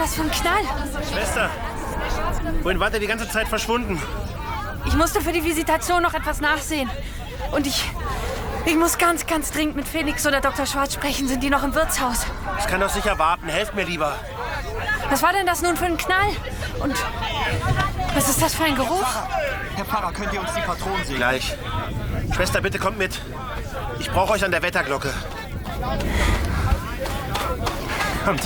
was für ein Knall. Schwester, wohin wart ihr die ganze Zeit verschwunden? Ich musste für die Visitation noch etwas nachsehen. Und ich muss ganz, ganz dringend mit Felix oder Dr. Schwarz sprechen. Sind die noch im Wirtshaus? Das kann doch sicher warten. Helft mir lieber. Was war denn das nun für ein Knall? Und was ist das für ein Geruch? Herr Pfarrer, könnt ihr uns die Patronen sehen? Gleich. Schwester, bitte kommt mit. Ich brauche euch an der Wetterglocke. Kommt.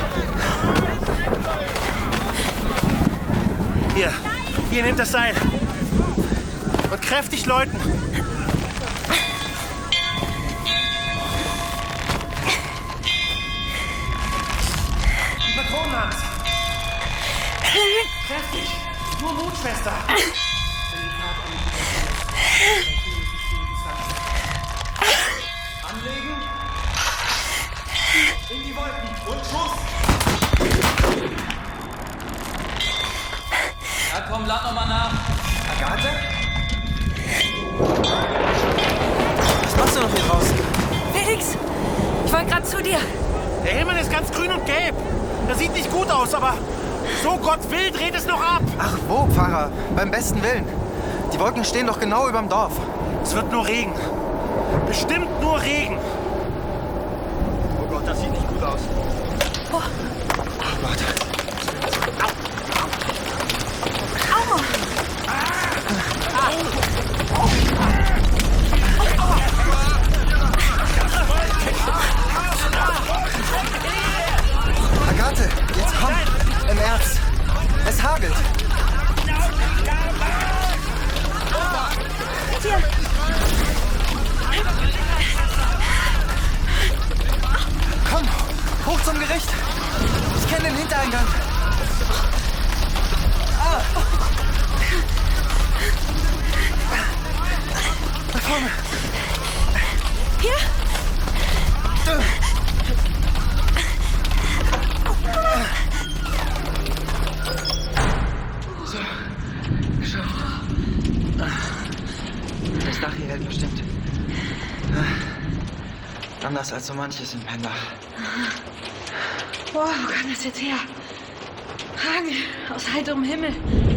Hier nehmt das Seil. Und kräftig läuten. Die Patronen haben's. Kräftig. Nur Mut, Schwester. Anlegen. In die Wolken. Und Schuss. Ja, komm, lad noch mal nach. Agathe? Was machst du noch hier draußen? Felix, ich wollte gerade zu dir. Der Himmel ist ganz grün und gelb. Das sieht nicht gut aus, aber so Gott will, dreht es noch ab. Ach wo, Pfarrer? Beim besten Willen. Die Wolken stehen doch genau überm Dorf. Es wird nur Regen. Bestimmt nur Regen. Oh Gott, das sieht nicht gut aus. Oh. Oh Gott. Au. Agathe, jetzt komm. Im Ernst. Es hagelt. Hier. Komm, hoch zum Gericht. Ich kenne den Hintereingang. Da vorne. Hier. So, geschafft. Das Dach hier hält bestimmt. Anders als so manches in Pendach. Boah, wo kam das jetzt her? Hagel aus heiterem Himmel.